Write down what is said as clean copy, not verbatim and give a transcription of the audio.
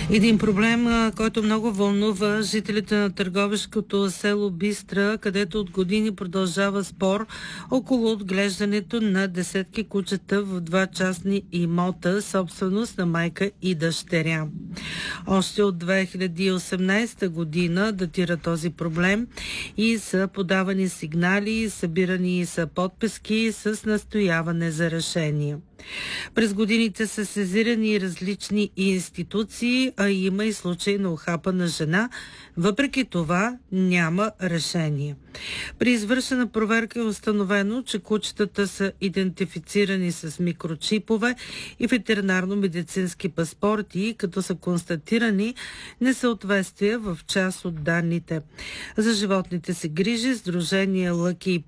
Един проблем, който много вълнува жителите на търговешкото село Бистра, където от години продължава спор около отглеждането на десетки кучета в два частни имота, собственост на майка и дъщеря. Още от 2018 година датира този проблем и са подавани сигнали, събирани са подписки с настояване за решение. През годините са сезирани различни институции, а има и случаи на ухапана жена. Въпреки това няма решение. При извършена проверка е установено, че кучетата са идентифицирани с микрочипове и ветеринарно-медицински паспорти, като са констатирани несъответствия в част от данните. За животните се грижи Сдружение Lucky